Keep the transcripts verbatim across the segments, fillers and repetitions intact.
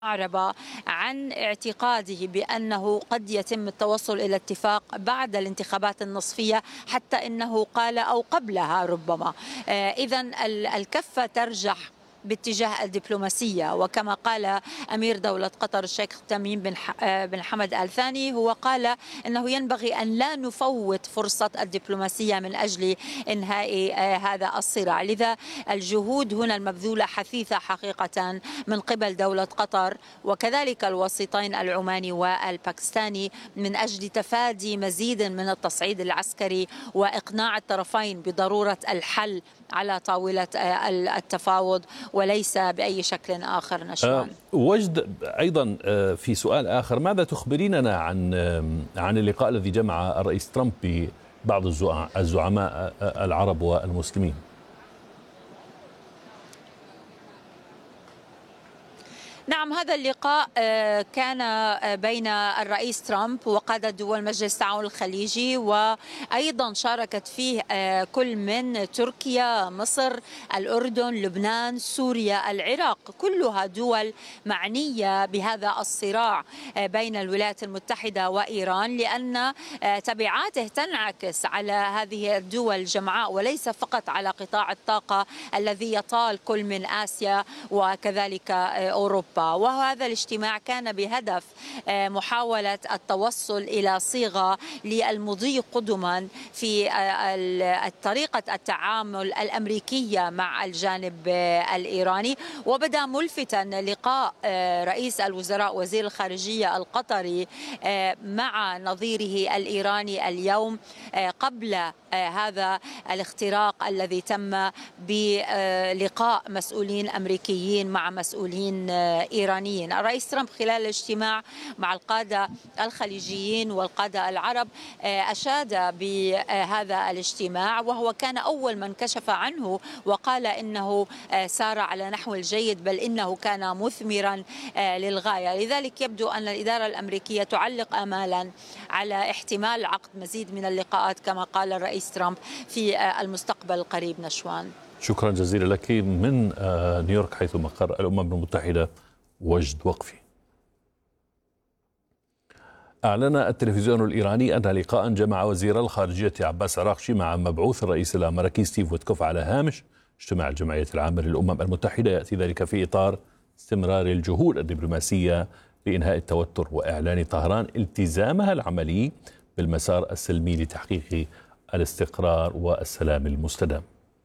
أعرب عن اعتقاده بأنه قد يتم التوصل إلى اتفاق بعد الانتخابات النصفية، حتى إنه قال أو قبلها ربما. إذن الكفة ترجح باتجاه الدبلوماسية، وكما قال أمير دولة قطر الشيخ تميم بن بن حمد آل ثاني، هو قال أنه ينبغي أن لا نفوت فرصة الدبلوماسية من أجل إنهاء هذا الصراع. لذا الجهود هنا المبذولة حثيثة حقيقة من قبل دولة قطر وكذلك الوسيطين العماني والباكستاني من أجل تفادي مزيد من التصعيد العسكري وإقناع الطرفين بضرورة الحل على طاولة التفاوض وليس بأي شكل آخر. نشوان وجد أيضا في سؤال آخر، ماذا تخبريننا عن عن اللقاء الذي جمع الرئيس ترامب ببعض الزعماء العرب والمسلمين؟ نعم، هذا اللقاء كان بين الرئيس ترامب وقادة دول مجلس التعاون الخليجي، وأيضا شاركت فيه كل من تركيا، مصر، الأردن، لبنان، سوريا، العراق، كلها دول معنية بهذا الصراع بين الولايات المتحدة وإيران، لأن تبعاته تنعكس على هذه الدول الجمعاء وليس فقط على قطاع الطاقة الذي يطال كل من آسيا وكذلك أوروبا. وهذا الاجتماع كان بهدف محاولة التوصل إلى صيغة للمضي قدما في طريقة التعامل الأمريكية مع الجانب الإيراني. وبدأ ملفتا لقاء رئيس الوزراء وزير الخارجية القطري مع نظيره الإيراني اليوم قبل هذا الاختراق الذي تم بلقاء مسؤولين أمريكيين مع مسؤولين إيرانيين. الرئيس ترامب خلال الاجتماع مع القادة الخليجيين والقادة العرب أشاد بهذا الاجتماع، وهو كان أول من كشف عنه وقال إنه سار على نحو الجيد، بل إنه كان مثمرا للغاية. لذلك يبدو أن الإدارة الأمريكية تعلق آمالا على احتمال عقد مزيد من اللقاءات كما قال الرئيس ترامب في المستقبل القريب. نشوان، شكرا جزيلا لك من نيويورك حيث مقر الأمم المتحدة وجد وقفي. أعلن التلفزيون الإيراني أن لقاء جمع وزير الخارجية عباس عراقشي مع مبعوث الرئيس الأمريكي ستيف ويتكوف على هامش اجتماع الجمعية العامة للأمم المتحدة يأتي ذلك في إطار استمرار الجهود الدبلوماسية لإنهاء التوتر وإعلان طهران التزامها العملي بالمسار السلمي لتحقيق الاستقرار والسلام المستدام.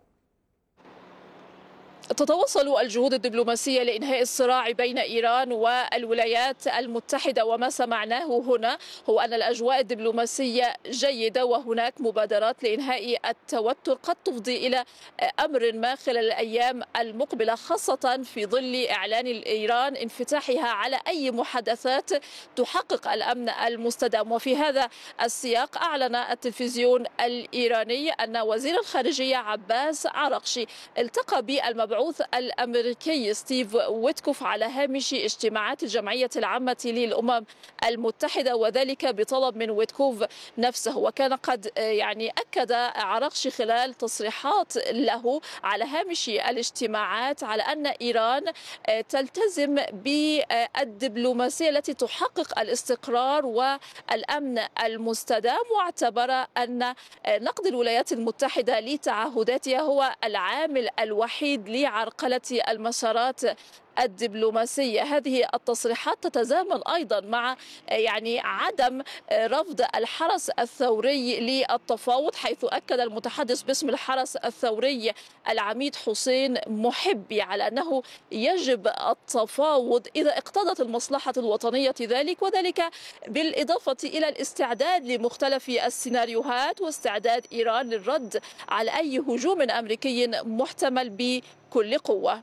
تتواصل الجهود الدبلوماسية لإنهاء الصراع بين إيران والولايات المتحدة، وما سمعناه هنا هو أن الأجواء الدبلوماسية جيدة وهناك مبادرات لإنهاء التوتر قد تفضي إلى أمر ما خلال الأيام المقبلة، خاصة في ظل إعلان إيران انفتاحها على أي محادثات تحقق الأمن المستدام. وفي هذا السياق أعلن التلفزيون الإيراني أن وزير الخارجية عباس عراقشي التقى بالمبعوث الأمريكي ستيف ويتكوف على هامش اجتماعات الجمعية العامة للأمم المتحدة، وذلك بطلب من ويتكوف نفسه. وكان قد يعني أكد عراقشي خلال تصريحات له على هامش الاجتماعات على أن إيران تلتزم بالدبلوماسية التي تحقق الاستقرار والأمن المستدام، واعتبر أن نقد الولايات المتحدة لتعهداتها هو العامل الوحيد لعرقلة المسارات الدبلوماسية. هذه التصريحات تتزامن أيضا مع يعني عدم رفض الحرس الثوري للتفاوض، حيث أكد المتحدث باسم الحرس الثوري العميد حسين محبي على أنه يجب التفاوض إذا اقتضت المصلحة الوطنية ذلك، وذلك بالإضافة إلى الاستعداد لمختلف السيناريوهات واستعداد إيران للرد على أي هجوم أمريكي محتمل بكل قوة.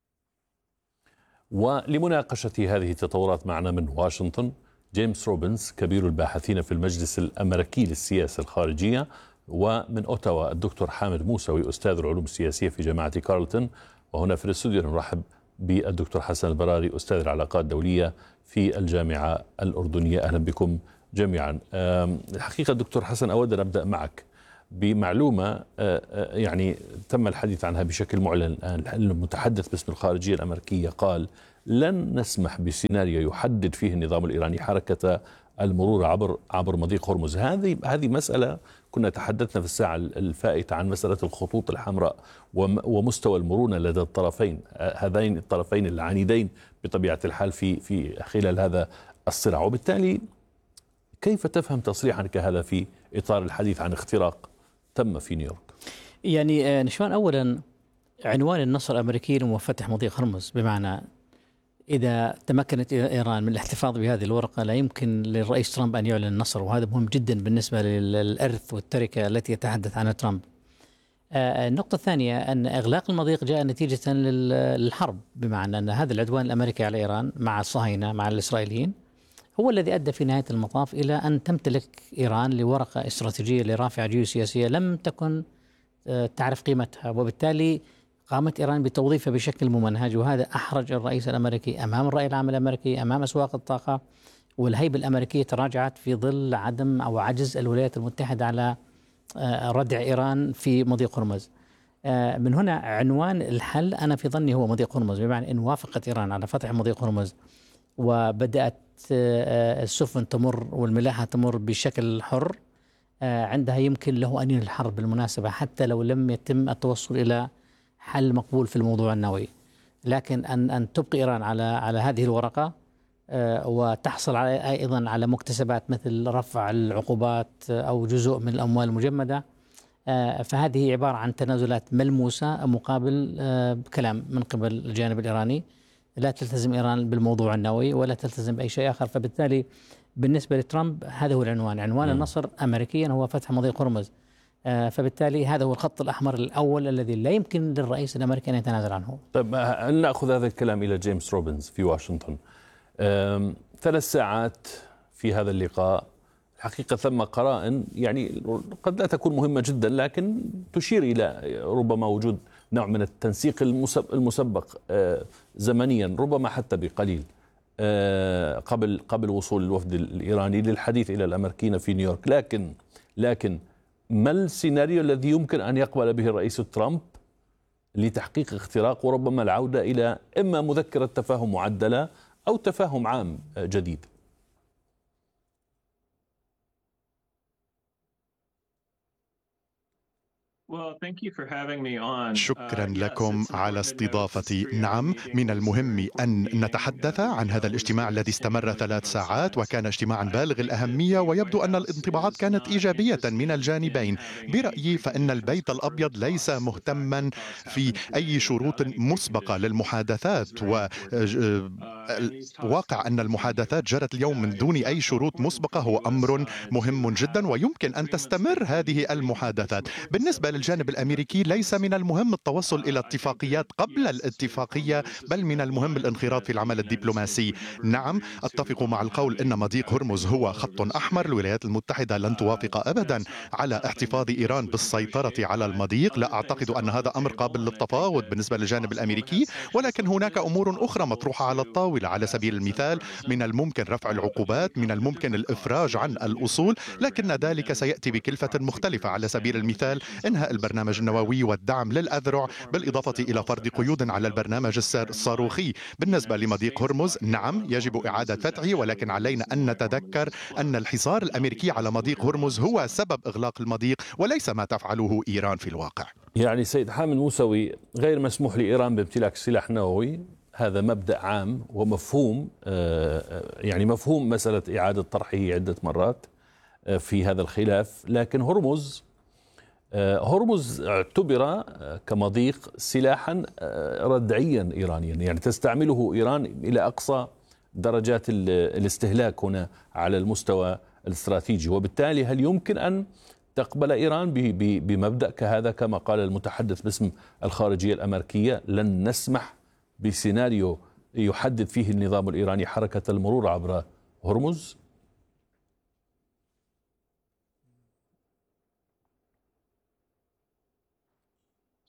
ولمناقشة هذه التطورات معنا من واشنطن جيمس روبنز كبير الباحثين في المجلس الأمريكي للسياسة الخارجية، ومن أوتاوا الدكتور حامد موسوي أستاذ العلوم السياسية في جامعة كارلتون. وهنا في الاستوديو نرحب بالدكتور حسن البراري أستاذ العلاقات الدولية في الجامعة الأردنية. أهلا بكم جميعا. الحقيقة دكتور حسن أود أن أبدأ معك بمعلومة يعني تم الحديث عنها بشكل معلن الآن. المتحدث باسم الخارجية الأمريكية قال لن نسمح بسيناريو يحدد فيه النظام الإيراني حركة المرور عبر عبر مضيق هرمز. هذه هذه مسألة كنا تحدثنا في الساعة الفائتة عن مسألة الخطوط الحمراء ومستوى المرونة لدى الطرفين، هذين الطرفين العنيدين بطبيعة الحال في في خلال هذا الصراع. وبالتالي كيف تفهم تصريحا كهذا في إطار الحديث عن اختراق تم في نيويورك؟ يعني نشوان، أولا عنوان النصر الأمريكي لمفتح مضيق هرمز، بمعنى إذا تمكنت إيران من الاحتفاظ بهذه الورقة لا يمكن للرئيس ترامب أن يعلن النصر، وهذا مهم جدا بالنسبة للإرث والتركة التي يتحدث عنها ترامب. النقطة الثانية أن إغلاق المضيق جاء نتيجة للحرب، بمعنى أن هذا العدوان الأمريكي على إيران مع الصهاينة مع الإسرائيليين هو الذي أدى في نهاية المطاف إلى أن تمتلك إيران لورقة استراتيجية لرافعة جيوسياسية لم تكن تعرف قيمتها، وبالتالي قامت إيران بتوظيفها بشكل ممنهج، وهذا أحرج الرئيس الأمريكي أمام الرأي العام الأمريكي، أمام أسواق الطاقة، والهيبة الأمريكية تراجعت في ظل عدم أو عجز الولايات المتحدة على ردع إيران في مضيق هرمز. من هنا عنوان الحل أنا في ظني هو مضيق هرمز، بمعنى إن وافقت إيران على فتح مضيق هرمز وبدأت السفن تمر والملاحة تمر بشكل حر، عندها يمكن له أن ينهي الحرب بالمناسبة، حتى لو لم يتم التوصل إلى حل مقبول في الموضوع النووي. لكن أن أن تبقي إيران على على هذه الورقة وتحصل على أيضا على مكتسبات مثل رفع العقوبات أو جزء من الأموال المجمدة، فهذه عبارة عن تنازلات ملموسة مقابل كلام من قبل الجانب الإيراني. لا تلتزم إيران بالموضوع النووي ولا تلتزم بأي شيء آخر. فبالتالي بالنسبة لترامب هذا هو العنوان، عنوان م. النصر أمريكيا هو فتح مضيق هرمز. فبالتالي هذا هو الخط الأحمر الأول الذي لا يمكن للرئيس الأمريكي أن يتنازل عنه. طيب نأخذ هذا الكلام إلى جيمس روبنز في واشنطن. ثلاث ساعات في هذا اللقاء، الحقيقة ثم قرائن يعني قد لا تكون مهمة جدا لكن تشير إلى ربما وجود نوع من التنسيق المسبق زمنيا، ربما حتى بقليل، قبل قبل وصول الوفد الإيراني للحديث إلى الأمريكيين في نيويورك. لكن لكن ما السيناريو الذي يمكن أن يقبل به الرئيس ترامب لتحقيق اختراق وربما العودة إلى إما مذكرة تفاهم معدلة أو تفاهم عام جديد؟ شكرا لكم على استضافتي. نعم، من المهم أن نتحدث عن هذا الاجتماع الذي استمر ثلاث ساعات وكان اجتماعا بالغ الأهمية، ويبدو أن الانطباعات كانت إيجابية من الجانبين. برأيي فإن البيت الأبيض ليس مهتما في أي شروط مسبقة للمحادثات، وواقع أن المحادثات جرت اليوم من دون أي شروط مسبقة هو أمر مهم جدا ويمكن أن تستمر هذه المحادثات. بالنسبة للجانب الأمريكي ليس من المهم التوصل إلى اتفاقيات قبل الاتفاقية، بل من المهم الانخراط في العمل الدبلوماسي. نعم، أتفق مع القول أن مضيق هرمز هو خط أحمر. الولايات المتحدة لن توافق أبدا على احتفاظ إيران بالسيطرة على المضيق. لا أعتقد أن هذا أمر قابل للتفاوض بالنسبة للجانب الأمريكي، ولكن هناك أمور أخرى مطروحة على الطاولة. على سبيل المثال من الممكن رفع العقوبات، من الممكن الإفراج عن الأصول، لكن ذلك سيأتي بكلفة مختلفة. على سبيل المثال إنهاء البرنامج النووي والدعم للأذرع، بالإضافة إلى فرض قيود على البرنامج الصاروخي. بالنسبة لمضيق هرمز، نعم يجب إعادة فتحه، ولكن علينا أن نتذكر أن الحصار الأمريكي على مضيق هرمز هو سبب إغلاق المضيق وليس ما تفعله إيران في الواقع. يعني سيد حامد موسوي، غير مسموح لإيران بامتلاك سلاح نووي، هذا مبدأ عام ومفهوم، يعني مفهوم مسألة إعادة طرحه عدة مرات في هذا الخلاف. لكن هرمز هرمز اعتبر كمضيق سلاحا ردعيا إيرانيا، يعني تستعمله إيران إلى أقصى درجات الاستهلاك هنا على المستوى الاستراتيجي. وبالتالي هل يمكن أن تقبل إيران بمبدأ كهذا؟ كما قال المتحدث باسم الخارجية الأمريكية، لن نسمح بسيناريو يحدد فيه النظام الإيراني حركة المرور عبر هرمز.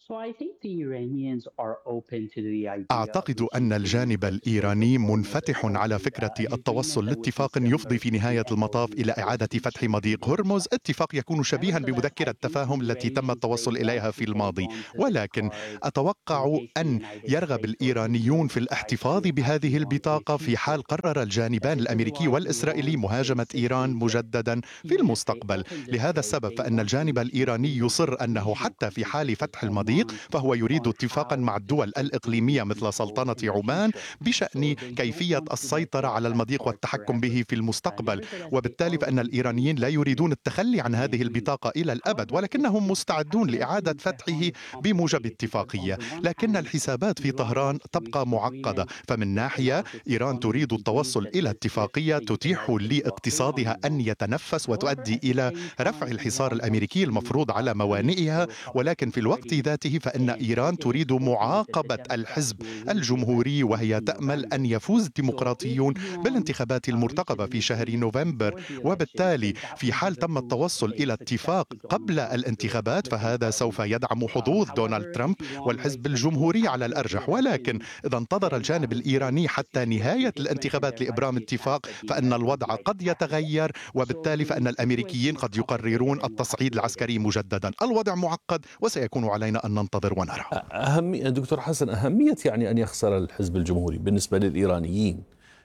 أعتقد أن الجانب الإيراني منفتح على فكرة التوصل لاتفاق يفضي في نهاية المطاف إلى إعادة فتح مضيق هرمز، اتفاق يكون شبيها بمذكرة التفاهم التي تم التوصل إليها في الماضي، ولكن أتوقع أن يرغب الإيرانيون في الاحتفاظ بهذه البطاقة في حال قرر الجانبان الأمريكي والإسرائيلي مهاجمة إيران مجددا في المستقبل. لهذا السبب فإن الجانب الإيراني يصر أنه حتى في حال فتح المضيق فهو يريد اتفاقا مع الدول الإقليمية مثل سلطنة عمان بشأن كيفية السيطرة على المضيق والتحكم به في المستقبل، وبالتالي فإن الإيرانيين لا يريدون التخلي عن هذه البطاقة إلى الأبد، ولكنهم مستعدون لإعادة فتحه بموجب اتفاقية. لكن الحسابات في طهران تبقى معقدة، فمن ناحية إيران تريد التوصل إلى اتفاقية تتيح لاقتصادها أن يتنفس وتؤدي إلى رفع الحصار الأمريكي المفروض على موانئها، ولكن في الوقت ذاته فإن إيران تريد معاقبة الحزب الجمهوري، وهي تأمل أن يفوز الديمقراطيون بالانتخابات المرتقبة في شهر نوفمبر، وبالتالي في حال تم التوصل إلى اتفاق قبل الانتخابات فهذا سوف يدعم حظوظ دونالد ترامب والحزب الجمهوري على الأرجح. ولكن إذا انتظر الجانب الإيراني حتى نهاية الانتخابات لإبرام اتفاق فإن الوضع قد يتغير، وبالتالي فإن الأمريكيين قد يقررون التصعيد العسكري مجددا. الوضع معقد وسيكون علينا أن ننتظر ونرى. أهمية دكتور حسن، أهمية يعني أن يخسر الحزب الجمهوري بالنسبة للإيرانيين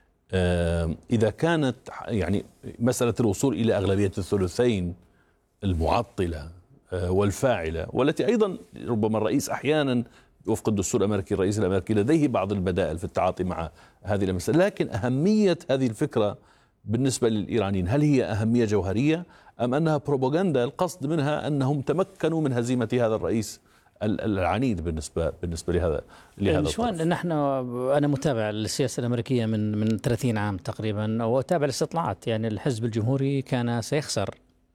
إذا كانت يعني مسألة الوصول إلى أغلبية الثلثين المعطلة والفاعلة، والتي أيضا ربما الرئيس أحيانا وفق الدستور الأمريكي الرئيس الأمريكي لديه بعض البدائل في التعاطي مع هذه المسألة، لكن أهمية هذه الفكرة بالنسبة للإيرانيين هل هي أهمية جوهرية أم أنها بروباغندا القصد منها أنهم تمكنوا من هزيمة هذا الرئيس العنيد بالنسبة بالنسبة لهذا لهذا شوان؟ نحن أنا متابع للسياسة الأمريكية من من ثلاثين عام تقريبا، وأتابع الاستطلاعات. يعني الحزب الجمهوري كان سيخسر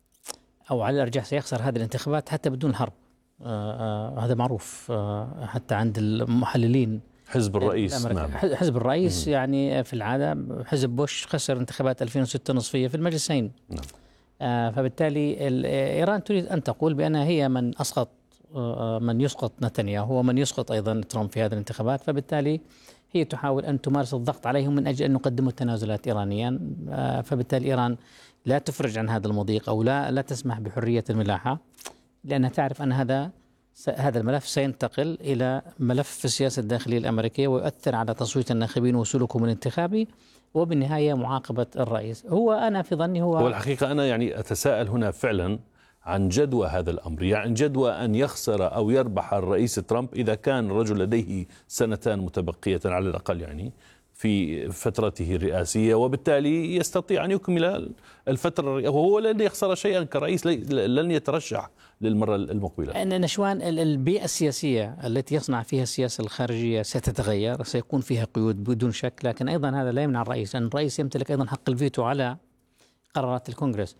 أو على الأرجح سيخسر هذه الانتخابات حتى بدون حرب. آه آه هذا معروف آه حتى عند المحللين. حزب الرئيس نعم. حزب الرئيس مم. يعني في العادة حزب بوش خسر انتخابات ألفين وستة نصفية في المجلسين. نعم. آه فبالتالي إيران تريد أن تقول بأنها هي من أسقط آه من يسقط نتنياهو ومن يسقط أيضا ترامب في هذه الانتخابات، فبالتالي هي تحاول أن تمارس الضغط عليهم من أجل أن يقدموا التنازلات إيرانيا. آه فبالتالي إيران لا تفرج عن هذا المضيق أو لا لا تسمح بحرية الملاحة، لأنها تعرف أن هذا هذا الملف سينتقل إلى ملف في السياسة الداخلية الأمريكية ويؤثر على تصويت الناخبين وسلوكهم الانتخابي وبالنهاية معاقبة الرئيس. هو أنا في ظني هو هو الحقيقة أنا يعني أتساءل هنا فعلا عن جدوى هذا الأمر، يعني جدوى أن يخسر أو يربح الرئيس ترامب إذا كان الرجل لديه سنتان متبقية على الأقل يعني في فترته الرئاسية، وبالتالي يستطيع أن يكمل الفترة، وهو لن يخسر شيئا كرئيس، لن يترشح للمرة المقبلة. أن نشوان البيئة السياسية التي يصنع فيها السياسة الخارجية ستتغير، سيكون فيها قيود بدون شك، لكن أيضا هذا لا يمنع الرئيس، لأن الرئيس يمتلك أيضا حق الفيتو على قرارات الكونغرس،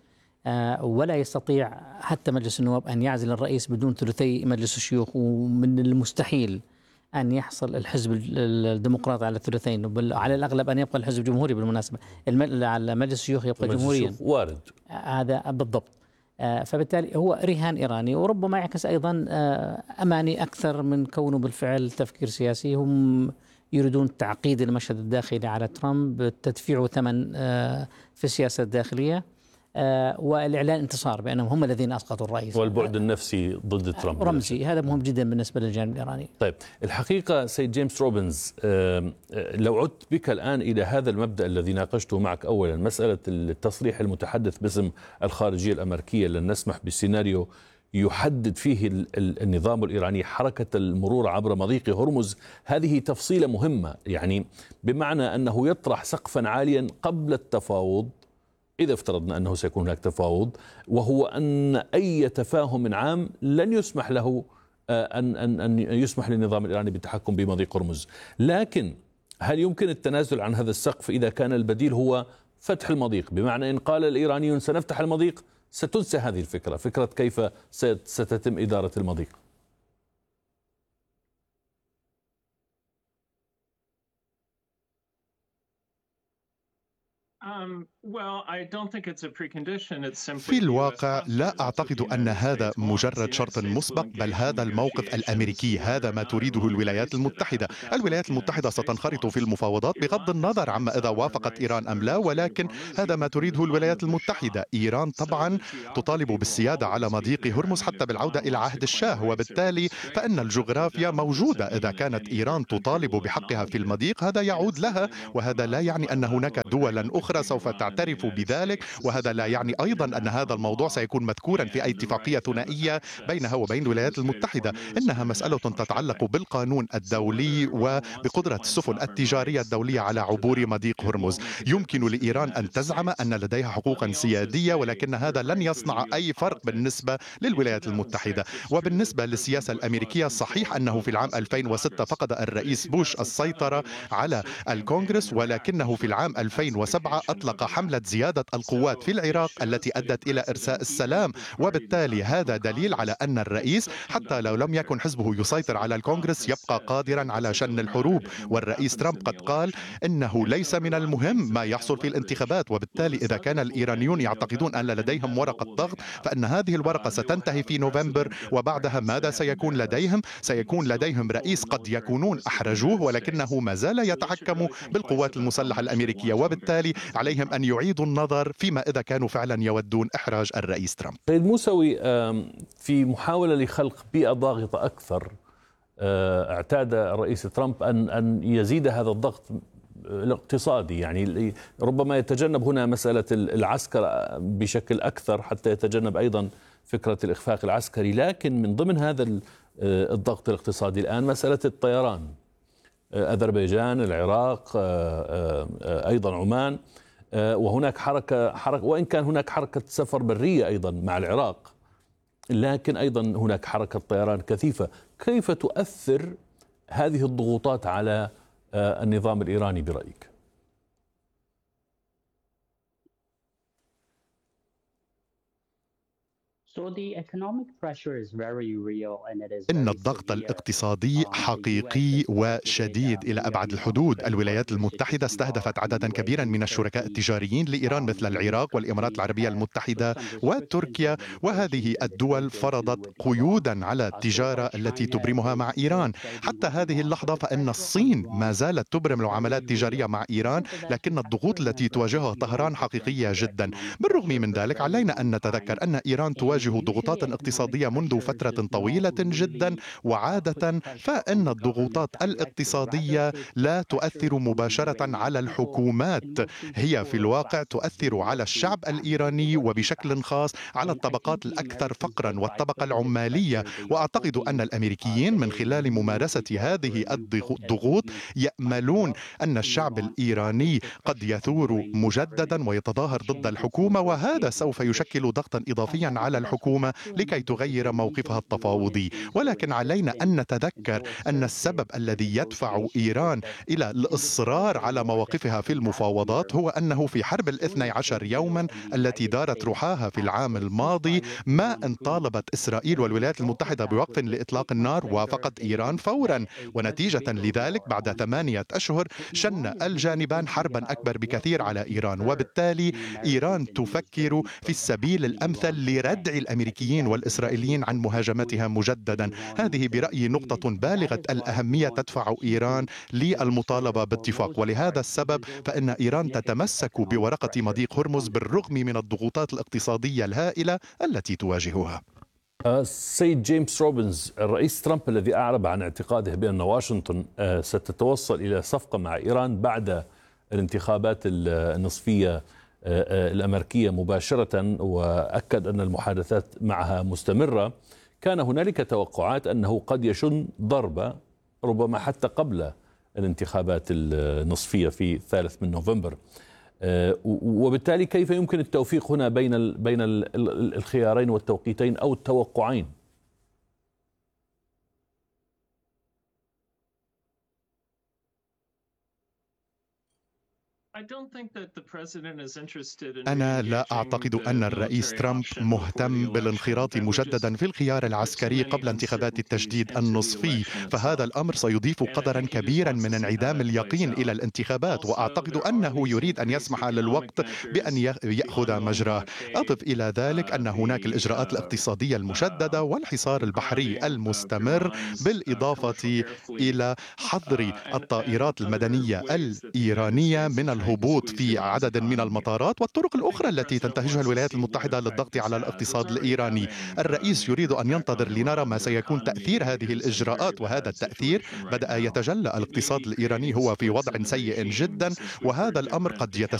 ولا يستطيع حتى مجلس النواب أن يعزل الرئيس بدون ثلثي مجلس الشيوخ، ومن المستحيل أن يحصل الحزب الديمقراطي على الثلثين، على الأغلب أن يبقى الحزب الجمهوري بالمناسبة، على مجلس الشيوخ يبقى جمهوريا وارد هذا بالضبط. فبالتالي هو رهان إيراني، وربما يعكس أيضا أماني أكثر من كونه بالفعل تفكير سياسي. هم يريدون تعقيد المشهد الداخلي على ترامب، تدفيعه ثمن في السياسة الداخلية، آه والإعلان انتصار بأنهم هم الذين أسقطوا الرئيس، والبعد النفسي ضد ترامب رمزي. هذا مهم جدا بالنسبة للجانب الإيراني. طيب الحقيقة سيد جيمس روبنز، آه لو عدت بك الآن إلى هذا المبدأ الذي ناقشته معك أولا، مسألة التصريح المتحدث باسم الخارجية الأمريكية لن نسمح بسيناريو يحدد فيه النظام الإيراني حركة المرور عبر مضيق هرمز، هذه تفصيلة مهمة، يعني بمعنى أنه يطرح سقفا عاليا قبل التفاوض إذا افترضنا أنه سيكون هناك تفاوض، وهو أن أي تفاهم عام لن يسمح له أن أن أن يسمح للنظام الإيراني بالتحكم بمضيق هرمز. لكن هل يمكن التنازل عن هذا السقف إذا كان البديل هو فتح المضيق؟ بمعنى إن قال الإيرانيون سنفتح المضيق ستنسى هذه الفكرة، فكرة كيف ستتم إدارة المضيق. في الواقع لا أعتقد أن هذا مجرد شرط مسبق، بل هذا الموقف الأمريكي، هذا ما تريده الولايات المتحدة. الولايات المتحدة ستنخرط في المفاوضات بغض النظر عما إذا وافقت إيران أم لا، ولكن هذا ما تريده الولايات المتحدة. إيران طبعا تطالب بالسيادة على مضيق هرمز حتى بالعودة إلى عهد الشاه، وبالتالي فإن الجغرافيا موجودة. إذا كانت إيران تطالب بحقها في المضيق هذا يعود لها، وهذا لا يعني أن هناك دولا أخرى سوف تعترف بذلك، وهذا لا يعني أيضا أن هذا الموضوع سيكون مذكورا في أي اتفاقية ثنائية بينها وبين الولايات المتحدة. إنها مسألة تتعلق بالقانون الدولي وبقدرة السفن التجارية الدولية على عبور مضيق هرمز. يمكن لإيران أن تزعم أن لديها حقوقا سيادية، ولكن هذا لن يصنع أي فرق بالنسبة للولايات المتحدة. وبالنسبة للسياسة الأمريكية، صحيح أنه في العام ألفين وستة فقد الرئيس بوش السيطرة على الكونغرس، ولكنه في العام ألفين وسبعة أطلق حملة زيادة القوات في العراق التي أدت إلى إرساء السلام. وبالتالي هذا دليل على أن الرئيس حتى لو لم يكن حزبه يسيطر على الكونغرس يبقى قادرا على شن الحروب. والرئيس ترامب قد قال إنه ليس من المهم ما يحصل في الانتخابات، وبالتالي إذا كان الإيرانيون يعتقدون أن لديهم ورقة ضغط فإن هذه الورقة ستنتهي في نوفمبر، وبعدها ماذا سيكون لديهم؟ سيكون لديهم رئيس قد يكونون أحرجوه ولكنه ما زال يتحكم بالقوات المسلحة الأمريكية، وبالتالي عليهم أن يعيدوا النظر فيما إذا كانوا فعلا يودون إحراج الرئيس ترامب. سيد موسوي، في محاولة لخلق بيئة ضاغطة أكثر اعتاد الرئيس ترامب أن أن يزيد هذا الضغط الاقتصادي، يعني ربما يتجنب هنا مسألة العسكر بشكل أكثر حتى يتجنب أيضا فكرة الإخفاق العسكري، لكن من ضمن هذا الضغط الاقتصادي الآن مسألة الطيران. أذربيجان، العراق، أيضا عمان، وهناك حركة حركة وإن كان هناك حركة سفر برية أيضا مع العراق، لكن أيضا هناك حركة طيران كثيفة. كيف تؤثر هذه الضغوطات على النظام الإيراني برأيك؟ إن الضغط الاقتصادي حقيقي وشديد إلى أبعد الحدود. الولايات المتحدة استهدفت عددا كبيرا من الشركاء التجاريين لإيران مثل العراق والإمارات العربية المتحدة وتركيا، وهذه الدول فرضت قيودا على التجارة التي تبرمها مع إيران. حتى هذه اللحظة فإن الصين ما زالت تبرم معاملات تجارية مع إيران، لكن الضغوط التي تواجهها طهران حقيقية جدا. بالرغم من ذلك علينا أن نتذكر أن إيران تواجه ضغوطات اقتصادية منذ فترة طويلة جدا، وعادة فإن الضغوطات الاقتصادية لا تؤثر مباشرة على الحكومات، هي في الواقع تؤثر على الشعب الإيراني وبشكل خاص على الطبقات الأكثر فقرا والطبقة العمالية. وأعتقد أن الأمريكيين من خلال ممارسة هذه الضغوط يأملون أن الشعب الإيراني قد يثور مجددا ويتظاهر ضد الحكومة، وهذا سوف يشكل ضغطا إضافيا على الحكومة لكي تغير موقفها التفاوضي. ولكن علينا أن نتذكر أن السبب الذي يدفع إيران إلى الإصرار على مواقفها في المفاوضات هو أنه في حرب الاثني عشر يوما التي دارت رحاها في العام الماضي، ما إن طالبت إسرائيل والولايات المتحدة بوقف لإطلاق النار وافقت إيران فورا، ونتيجة لذلك بعد ثمانية أشهر شن الجانبان حربا أكبر بكثير على إيران. وبالتالي إيران تفكر في السبيل الأمثل لردع الأمريكيين والإسرائيليين عن مهاجمتها مجددا. هذه برأيي نقطة بالغة الأهمية تدفع إيران للمطالبة باتفاق، ولهذا السبب فإن إيران تتمسك بورقة مضيق هرمز بالرغم من الضغوطات الاقتصادية الهائلة التي تواجهها. سيد جيمس روبنز، الرئيس ترامب الذي أعرب عن اعتقاده بأن واشنطن ستتوصل إلى صفقة مع إيران بعد الانتخابات النصفية الأمريكية مباشرة، وأكد أن المحادثات معها مستمرة، كان هنالك توقعات أنه قد يشن ضربة ربما حتى قبل الانتخابات النصفية في الثالث من نوفمبر. وبالتالي كيف يمكن التوفيق هنا بين بين الخيارين والتوقيتين أو التوقعين؟ أنا لا أعتقد أن الرئيس ترامب مهتم بالانخراط مجددا في الخيار العسكري قبل انتخابات التجديد النصفي، فهذا الأمر سيضيف قدرا كبيرا من انعدام اليقين إلى الانتخابات، وأعتقد أنه يريد أن يسمح للوقت بأن يأخذ مجراه. أضف إلى ذلك أن هناك الإجراءات الاقتصادية المشددة والحصار البحري المستمر، بالإضافة إلى حظر الطائرات المدنية الإيرانية من الهبوط في عدد من المطارات والطرق الأخرى التي تنتهجها الولايات المتحدة للضغط على الاقتصاد الإيراني. الرئيس يريد أن ينتظر لنرى ما سيكون تأثير هذه الإجراءات، وهذا التأثير بدأ يتجلى. الاقتصاد الإيراني هو في وضع سيء جدا، وهذا الأمر قد يتسبب